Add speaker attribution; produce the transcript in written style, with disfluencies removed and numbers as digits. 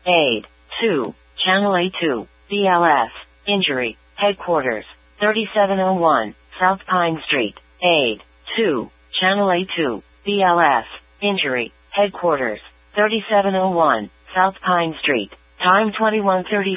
Speaker 1: Aid. 2. Channel A2, BLS. Injury. Headquarters. 3701, South Pine Street. Aid. 2. Channel A2, BLS. Injury. Headquarters. 3701, South Pine Street. Time 21:34.